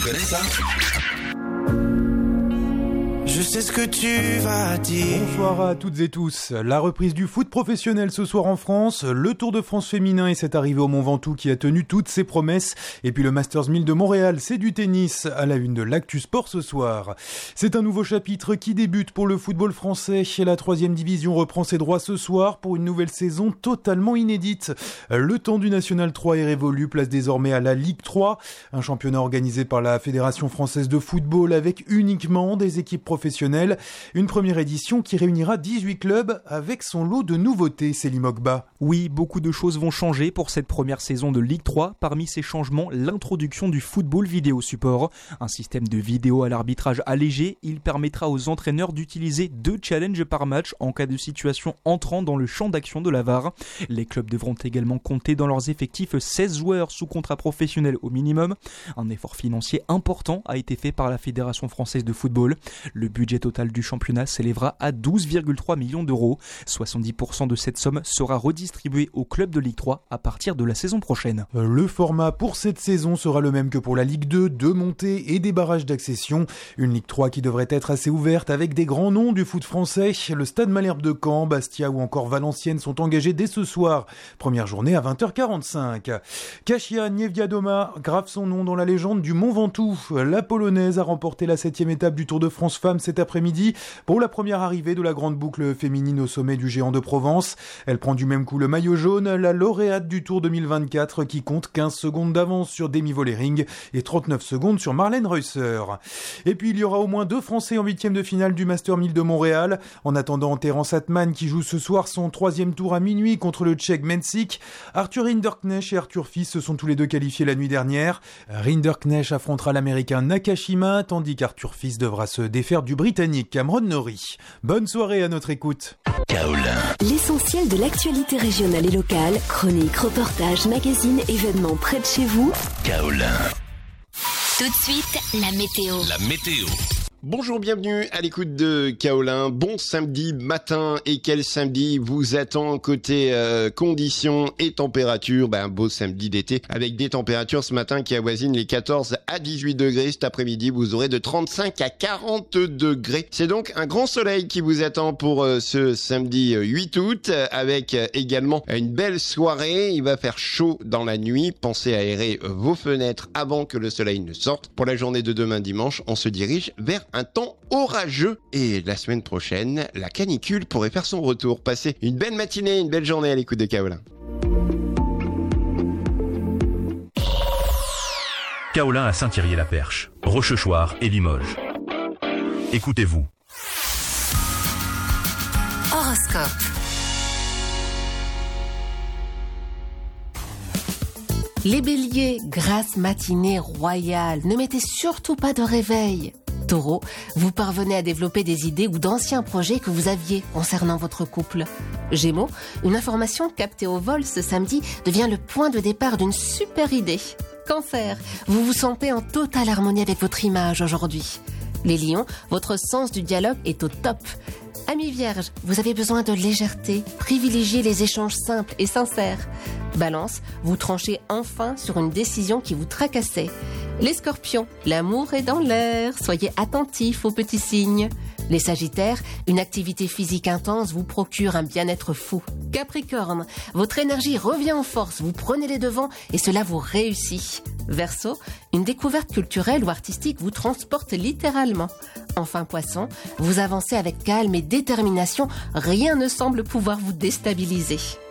connais ça ? Je sais ce que tu vas dire. Bonsoir à toutes et tous. La reprise du foot professionnel ce soir en France, le Tour de France féminin et cette arrivée au Mont Ventoux qui a tenu toutes ses promesses. Et puis le Masters 1000 de Montréal, c'est du tennis à la une de l'Actu Sport ce soir. C'est un nouveau chapitre qui débute pour le football français. La 3e division reprend ses droits ce soir pour une nouvelle saison totalement inédite. Le temps du National 3 est révolu, place désormais à la Ligue 3, un championnat organisé par la Fédération française de football avec uniquement des équipes professionnelles. Une première édition qui réunira 18 clubs avec son lot de nouveautés, Célim Ogba. Oui, beaucoup de choses vont changer pour cette première saison de Ligue 3. Parmi ces changements, l'introduction du football vidéo support. Un système de vidéo à l'arbitrage allégé. Il permettra aux entraîneurs d'utiliser 2 challenges par match en cas de situation entrant dans le champ d'action de la VAR. Les clubs devront également compter dans leurs effectifs 16 joueurs sous contrat professionnel au minimum. Un effort financier important a été fait par la Fédération française de football. Le budget total du championnat s'élèvera à 12,3 millions d'euros. 70% de cette somme sera redistribuée aux clubs de Ligue 3 à partir de la saison prochaine. Le format pour cette saison sera le même que pour la Ligue 2, 2 montées et des barrages d'accession. Une Ligue 3 qui devrait être assez ouverte avec des grands noms du foot français. Le Stade Malherbe de Caen, Bastia ou encore Valenciennes sont engagés dès ce soir. Première journée à 20h45. Kasia Niewiadoma grave son nom dans la légende du Mont Ventoux. La Polonaise a remporté la 7e étape du Tour de France Femmes cet après-midi pour la première arrivée de la grande boucle féminine au sommet du Géant de Provence. Elle prend du même coup le maillot jaune, la lauréate du Tour 2024 qui compte 15 secondes d'avance sur Demi Vollering et 39 secondes sur Marlène Reusser. Et puis il y aura au moins 2 Français en 8e de finale du Master 1000 de Montréal. En attendant, Terence Atman qui joue ce soir son 3e tour à minuit contre le Tchèque Mencik. Arthur Rinderknecht et Arthur Fils se sont tous les deux qualifiés la nuit dernière. Rinderknecht affrontera l'Américain Nakashima tandis qu'Arthur Fils devra se défaire du Britannique Cameron Norrie. Bonne soirée à notre écoute. Kaolin. L'essentiel de l'actualité régionale et locale, chroniques, reportages, magazines, événements près de chez vous. Kaolin. Tout de suite, la météo. La météo. Bonjour, bienvenue à l'écoute de Kaolin. Bon samedi matin, et quel samedi vous attend côté conditions et températures. Un beau samedi d'été avec des températures ce matin qui avoisinent les 14 à 18 degrés. Cet après-midi, vous aurez de 35 à 40 degrés. C'est donc un grand soleil qui vous attend pour ce samedi 8 août avec également une belle soirée. Il va faire chaud dans la nuit. Pensez à aérer vos fenêtres avant que le soleil ne sorte. Pour la journée de demain dimanche, on se dirige vers un temps orageux. Et la semaine prochaine, la canicule pourrait faire son retour. Passez une belle matinée, une belle journée à l'écoute de Kaolin. Kaolin à Saint-Thierry-la-Perche, Rochechouart et Limoges. Écoutez-vous. Horoscope. Les béliers, grasse matinée royale, ne mettez surtout pas de réveil. Taureau, vous parvenez à développer des idées ou d'anciens projets que vous aviez concernant votre couple. Gémeaux, une information captée au vol ce samedi devient le point de départ d'une super idée. Cancer, vous vous sentez en totale harmonie avec votre image aujourd'hui. Les lions, votre sens du dialogue est au top. Amis vierges, vous avez besoin de légèreté, privilégiez les échanges simples et sincères. Balance, vous tranchez enfin sur une décision qui vous tracassait. Les scorpions, l'amour est dans l'air, soyez attentifs aux petits signes. Les sagittaires, une activité physique intense vous procure un bien-être fou. Capricorne, votre énergie revient en force, vous prenez les devants et cela vous réussit. Verseau, une découverte culturelle ou artistique vous transporte littéralement. Enfin Poisson, vous avancez avec calme et détermination, rien ne semble pouvoir vous déstabiliser.